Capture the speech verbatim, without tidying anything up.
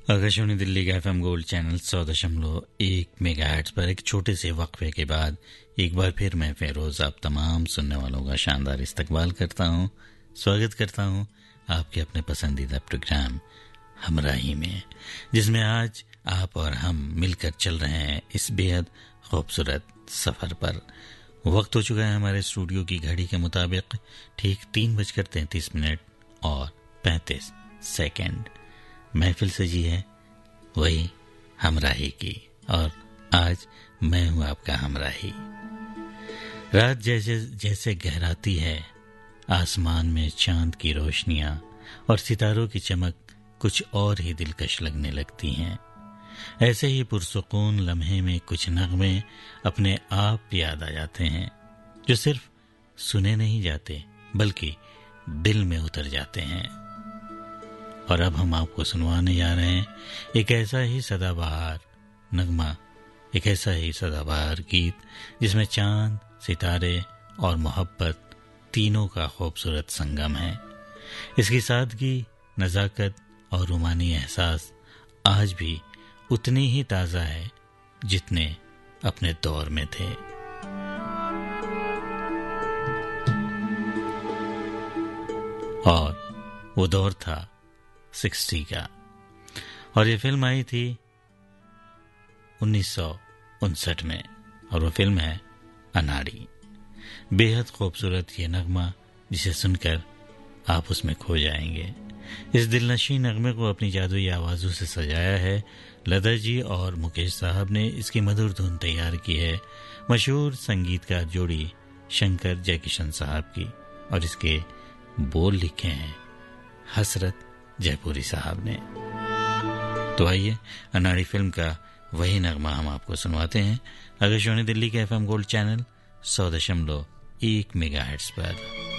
आकाशवाणी दिल्ली का FM gold channel सौ दशमलव एक मेगाहर्ट्ज पर एक छोटे से वक्फे के बाद एक बार फिर मैं फेरोज आप तमाम सुनने वालों का शानदार इस्तकबाल करता हूं, स्वागत करता हूं आपके अपने पसंदीदा प्रोग्राम हमराही में, जिसमें आज आप और हम मिलकर चल रहे हैं इस बेहद खूबसूरत सफर पर। वक्त हो चुका है हमारे स्टूडियो की घड़ी के मुताबिक ठीक तीन बजकर तैंतीस मिनट और पैंतीस सेकेंड। महफिल सजी है वही हमराही की, और आज मैं हूं आपका हमराही। रात जैसे जैसे गहराती है, आसमान में चांद की रोशनियां और सितारों की चमक कुछ और ही दिलकश लगने लगती हैं। ऐसे ही पुरसुकून लम्हे में कुछ नगमे अपने आप याद आ जाते हैं, जो सिर्फ सुने नहीं जाते बल्कि दिल में उतर जाते हैं। और अब हम आपको सुनवाने जा रहे हैं एक ऐसा ही सदाबहार नगमा, एक ऐसा ही सदाबहार गीत जिसमें चांद, सितारे और मोहब्बत तीनों का खूबसूरत संगम है। इसकी सादगी, नज़ाकत और रूमानी एहसास आज भी उतनी ही ताज़ा है जितने अपने दौर में थे। और वो दौर था सिक्सटी का, और ये फिल्म आई थी उन्नीस सौ उनसठ में, और वो फिल्म है अनाड़ी। बेहद खूबसूरत ये नगमा जिसे सुनकर आप उसमें खो जाएंगे। इस दिलनशी नगमे को अपनी जादुई आवाज़ों से सजाया है लता जी और मुकेश साहब ने। इसकी मधुर धुन तैयार की है मशहूर संगीतकार जोड़ी शंकर जयकिशन साहब की, और इसके बोल लिखे हैं हसरत जयपुरी साहब ने। तो आइए अनाड़ी फिल्म का वही नगमा हम आपको सुनवाते हैं आकाशवाणी दिल्ली के एफएम गोल्ड चैनल सौ दशमलव एक मेगाहर्ट्ज पर।